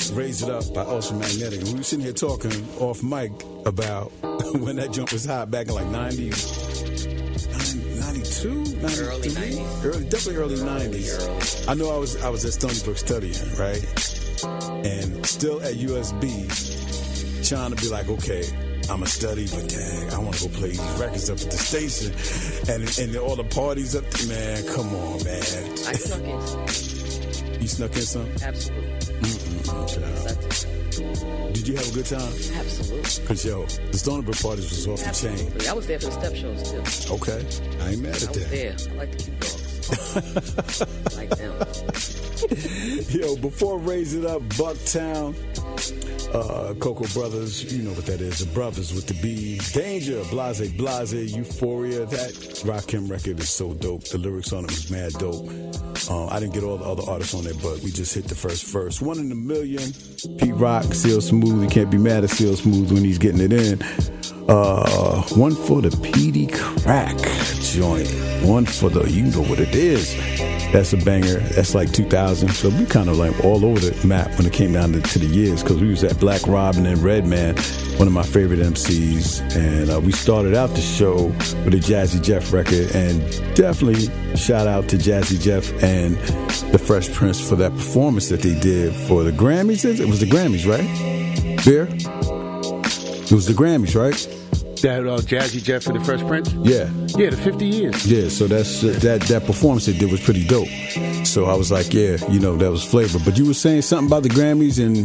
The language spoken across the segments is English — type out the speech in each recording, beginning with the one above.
Raise It Up by Ultramagnetic. We were sitting here talking off mic about when that jump was hot back in like 92, 93? Early 90s. Definitely early 90s. I know I was at Stony Brook studying, right? And still at USB, trying to be like, okay, I'm a study, but dang, I want to go play these records up at the station. And all the parties up there, man, come on, man. I snuck in some. You snuck in some? Absolutely. Did you have a good time? Absolutely. Because, yo, the Stony Brook parties was off the chain. Absolutely. I was there for the step shows, too. Okay. I ain't mad at I was that. there. I like the cute dogs. I like them. Yo, before Raise It Up, Bucktown, Cocoa Brothers, you know what that is, the brothers with the B, Danger, Blase, Euphoria. That Rakim record is so dope. The lyrics on it was mad dope. I didn't get all the other artists on there, but we just hit the first verse. 1 in a Million, Pete Rock, Seal Smooth. You can't be mad at Seal Smooth when he's getting it in. One for the PD Crack joint. One for the, you know what it is. That's a banger. That's like 2000. So we kind of like all over the map when it came down to the years, because we was at Black Robin and Redman, one of my favorite MCs. And we started out the show with a Jazzy Jeff record. And definitely shout out to Jazzy Jeff and the Fresh Prince for that performance that they did for the Grammys. It was the Grammys, right? Beer? It was the Grammys, right? That Jazzy Jeff and the Fresh Prince? Yeah. Yeah, the 50 years. Yeah, so that's that performance they did was pretty dope. So I was like, yeah, you know, that was flavor. But you were saying something about the Grammys and...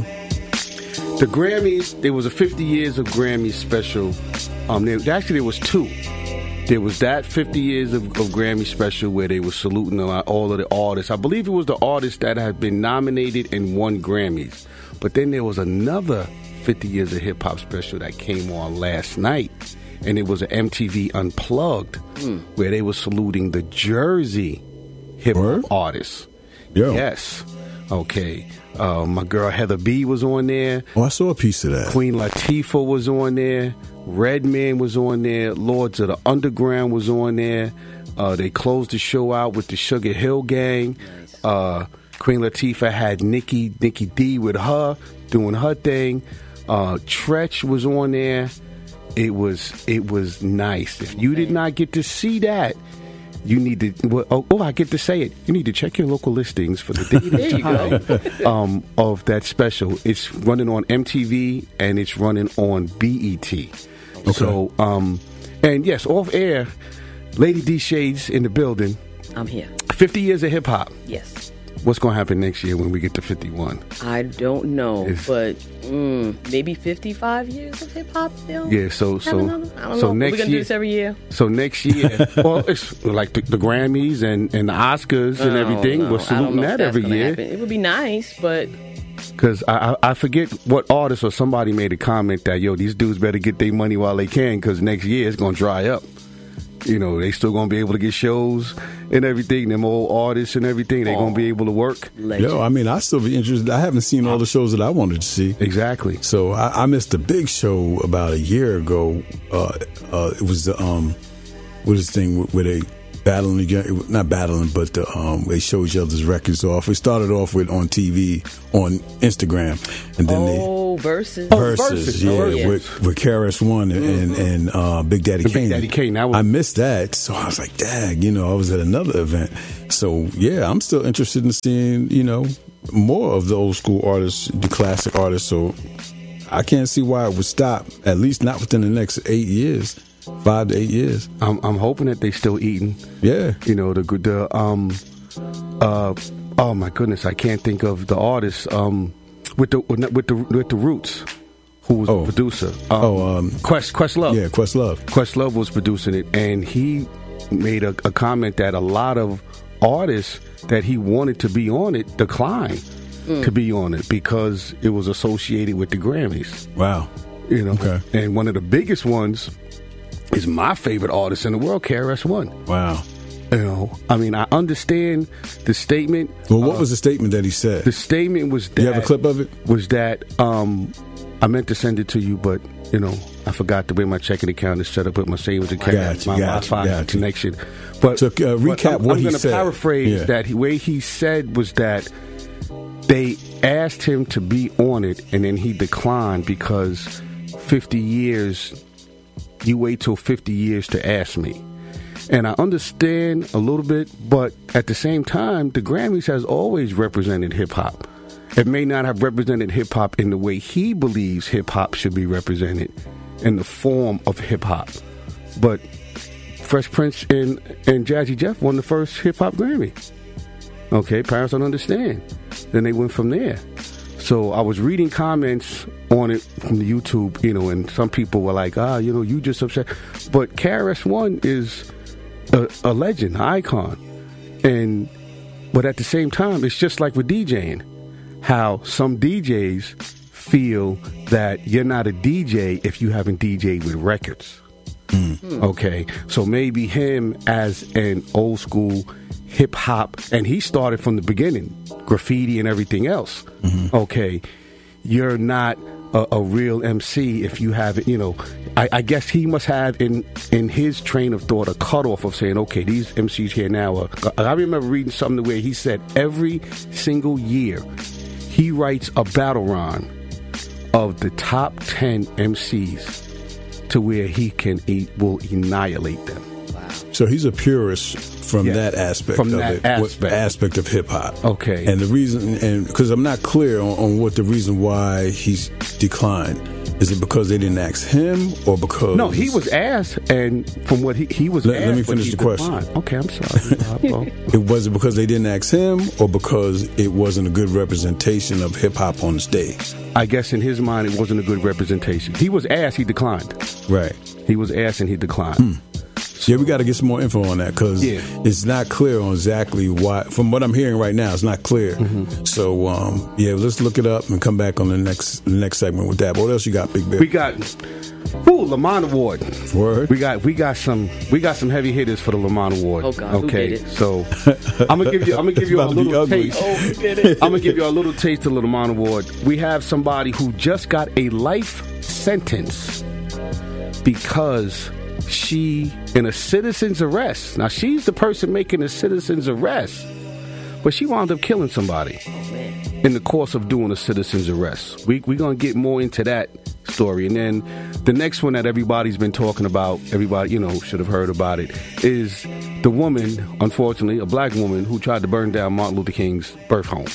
The Grammys, there was a 50 years of Grammys special. There was two. There was that 50 years of Grammy special where they were saluting all of the artists. I believe it was the artists that had been nominated and won Grammys. But then there was another 50 years of hip hop special that came on last night, and it was an MTV Unplugged where they were saluting the Jersey hip hop artists. Yo. Yes. Okay. My girl Heather B was on there. Oh, I saw a piece of that. Queen Latifah was on there. Redman was on there. Lords of the Underground was on there. They closed the show out with the Sugar Hill Gang. Nice. Queen Latifah had Nikki D with her doing her thing. Tretch was on there. It was nice. If you did not get to see that, you need to. I get to say it. You need to check your local listings for the date and time of that special. It's running on MTV and it's running on BET. Okay. So, and yes, off air, Lady D Shades in the building. I'm here. 50 years of hip hop. Yes. What's going to happen next year when we get to 51? I don't know, but maybe 55 years of hip hop still. Yeah, so I don't know. Next We're gonna year, do this every year. So next year, well, it's like the Grammys and the Oscars and everything. No, We're saluting that every year. Happen. It would be nice, but because I forget what artist or somebody made a comment that these dudes better get their money while they can, because next year it's gonna dry up. You know, they still gonna be able to get shows and everything. Them old artists and everything, they gonna be able to work. Legend. Yo, I mean, I still be interested. I haven't seen all the shows that I wanted to see. Exactly. So I missed a big show about a year ago. It was the what is the thing where they battling again? Not battling, but they show each other's records off. It started off with on TV on Instagram, and then Versus. Yeah, with KRS-One and Big Daddy Kane. Big Daddy Kane. I missed that, so I was like, dang, I was at another event. So yeah, I'm still interested in seeing, more of the old school artists, the classic artists. So I can't see why it would stop, at least not within the next 8 years. 5 to 8 years. I'm hoping that they still eating. Yeah. Oh my goodness, I can't think of the artist with the Roots, who was the producer. Questlove. Yeah, Questlove. Questlove was producing it, and he made a comment that a lot of artists that he wanted to be on it declined to be on it because it was associated with the Grammys. Wow. Okay. And one of the biggest ones is my favorite artist in the world, KRS-One. Wow. I mean, I understand the statement. Well, what was the statement that he said? The statement was that... You have a clip of it? Was that, I meant to send it to you, but, I forgot the way my checking account is set up with my savings account, my Wi-Fi connection. But recap what he said. I'm going to paraphrase that. The way he said was that they asked him to be on it, and then he declined because 50 years, you wait till 50 years to ask me. And I understand a little bit, but at the same time, the Grammys has always represented hip-hop. It may not have represented hip-hop in the way he believes hip-hop should be represented, in the form of hip-hop. But Fresh Prince and Jazzy Jeff won the first hip-hop Grammy. Okay, parents don't understand. Then they went from there. So I was reading comments on it from the YouTube, and some people were like, you just upset. But KRS-One is a legend, an icon. But at the same time, it's just like with DJing, how some DJs feel that you're not a DJ if you haven't DJed with records. Okay, so maybe him as an old school hip hop, and he started from the beginning, graffiti and everything else. Okay, you're not a real MC if you haven't, I guess he must have in his train of thought a cutoff of saying, okay, these MCs here now I remember reading something where he said every single year he writes a battle rhyme of the top 10 MCs to where he will annihilate them. Wow. So he's a purist from that aspect from of that it. aspect Of hip hop. Okay. And the reason, and because I'm not clear on what the reason why he's declined. Is it because they didn't ask him, or because... No, he was asked, and from what he was asked... Let me finish the question. Okay, I'm sorry. It was it because they didn't ask him, or because it wasn't a good representation of hip-hop on the stage? I guess in his mind, it wasn't a good representation. He was asked, he declined. Right. He was asked, and he declined. Yeah, we got to get some more info on that, because it's not clear on exactly why. From what I'm hearing right now, it's not clear. So, let's look it up and come back on the next segment with that. But what else you got, Big Bear? We got Lamont Award. Word. We got some heavy hitters for the Lamont Award. Oh God, okay, who did it? So I'm gonna give you a little taste. Oh, who did it? I'm gonna give you a little taste of the Lamont Award. We have somebody who just got a life sentence because she in a citizen's arrest. Now she's the person making a citizen's arrest, but she wound up killing somebody in the course of doing a citizen's arrest. We're gonna get more into that story, and then the next one that everybody's been talking about, everybody should have heard about it, is the woman, unfortunately, a black woman who tried to burn down Martin Luther King's birth home.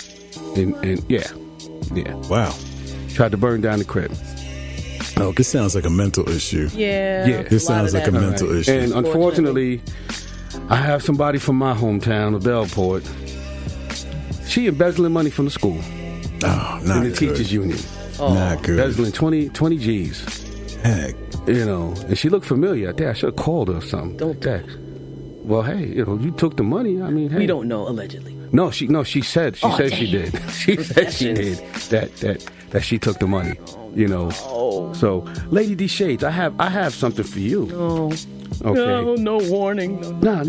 Wow. Tried to burn down the crib. Oh, this sounds like a mental issue. Yeah. This sounds like a mental issue. And unfortunately, I have somebody from my hometown of Bellport. She embezzling money from the school. Oh, not in the good. teachers union. Oh. Not good. Embezzling 20 G's. Heck. And she looked familiar. I think I should have called her or something. Don't do it. Well, hey, you took the money. I mean, hey. We don't know, allegedly. No, she said she did. She said she did that she took the money. So, Lady D Shades, I have something for you. No. Okay. No warning. No.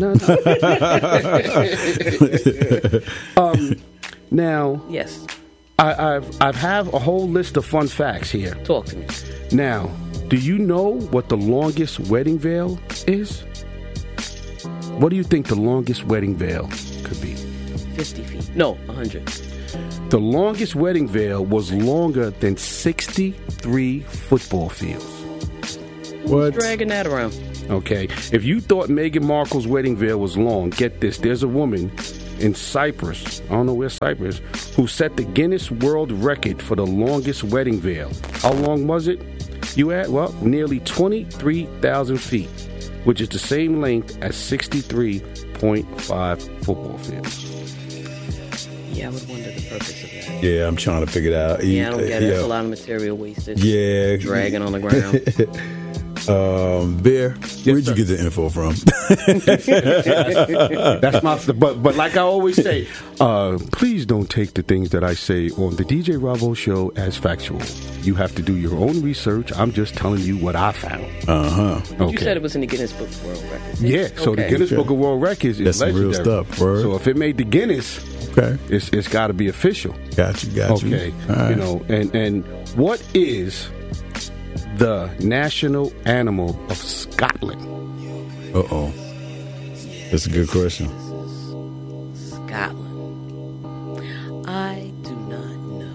Now, Yes. I have a whole list of fun facts here. Talk to me. Now, do you know what the longest wedding veil is? What do you think the longest wedding veil could be? 50 feet. No, 100. The longest wedding veil was longer than 63 football fields. What? Dragging that around. Okay. If you thought Meghan Markle's wedding veil was long, get this. There's a woman in Cyprus, I don't know where Cyprus, who set the Guinness World Record for the longest wedding veil. How long was it? Well, nearly 23,000 feet, which is the same length as 63.5 football fields. Yeah, I would wonder the purpose of that. Yeah, I'm trying to figure it out. Yeah, I don't get it. That's a lot of material wasted. Yeah. Dragging on the ground. Bear, where'd you get the info from? That's my. But like I always say, please don't take the things that I say on the DJ Ravo show as factual. You have to do your own research. I'm just telling you what I found. Okay. You said it was in the Guinness Book of World Records. Yeah. So the Guinness Book of World Records is That's legendary. some real stuff. Word. So if it made the Guinness, it's got to be official. Got you. Okay. All right. And what is the national animal of Scotland? Uh-oh. That's a good question. Scotland. I do not know.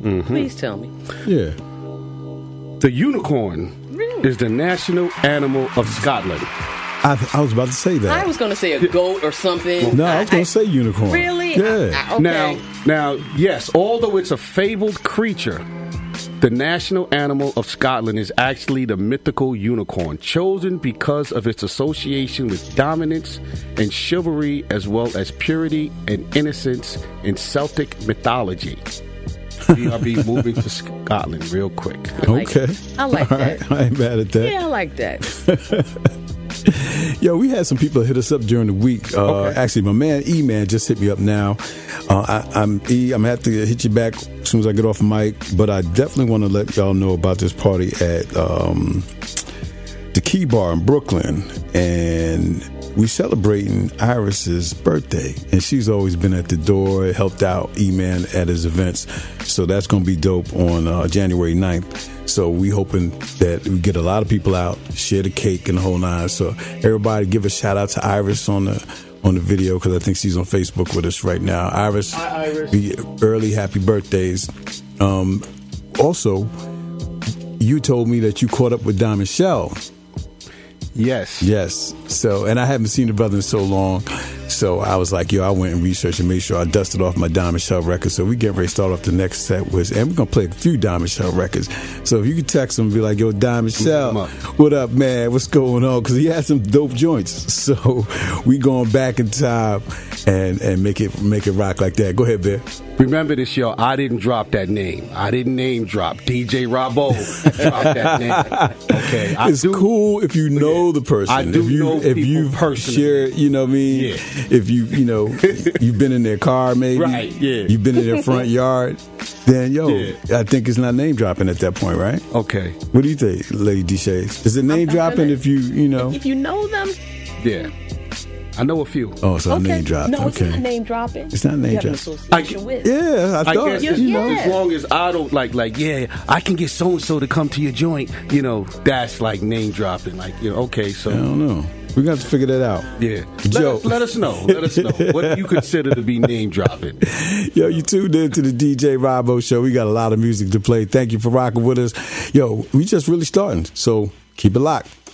Please tell me. Yeah. The unicorn is the national animal of Scotland. I was about to say that. I was going to say a goat or something. No, I was going to say unicorn. Really? Yeah. Okay. Now, yes, although it's a fabled creature, the national animal of Scotland is actually the mythical unicorn, chosen because of its association with dominance and chivalry, as well as purity and innocence in Celtic mythology. BRB moving to Scotland real quick. Okay. I like All that. right. I ain't mad at that. Yeah, I like that. Yo, we had some people hit us up during the week. Actually, my man E-Man just hit me up now. I'm going to have to hit you back as soon as I get off the mic, but I definitely want to let y'all know about this party at the Key Bar in Brooklyn, and we celebrating Iris's birthday, and she's always been at the door, helped out E-Man at his events, so that's going to be dope on January 9th. So we hoping that we get a lot of people out, share the cake and the whole nine. So everybody give a shout out to Iris on the video, because I think she's on Facebook with us right now. Iris, hi, Iris. Early happy birthdays. Also, you told me that you caught up with Diamond Shell. Yes. Yes. So, and I haven't seen the brother in so long. So I was like, yo, I went and researched and made sure I dusted off my Diamond Shell records. So we get ready to start off the next set and we're going to play a few Diamond Shell records. So if you could text him and be like, yo, Diamond Shell, what up, man? What's going on? Because he had some dope joints. So we going back in time and make it rock like that. Go ahead, Bear. Remember this, yo. I didn't drop that name. I didn't name drop. DJ Robbo dropped that name. Okay. It's cool if you know the person. I do know if people you personally. Share, you know what I mean? Yeah. If you've been in their car, maybe. Right, yeah. You've been in their front yard, then, I think it's not name dropping at that point, right? Okay. What do you think, Lady D-Shays? Is it name dropping if you know? If you know them? Yeah. I know a few. Oh, so Okay. name dropping. No, it's Okay. not name dropping. It's not name You have an dropping. association with. Yeah, I thought. guess you know. as long as I don't I can get so and so to come to your joint. That's like name dropping. Okay, so I don't know. We're going to have to figure that out. yeah. Joe. Let us know. Let us know what you consider to be name dropping. Yo, you tuned in to the DJ Robbo Show. We got a lot of music to play. Thank you for rocking with us. Yo, we just really starting, so keep it locked.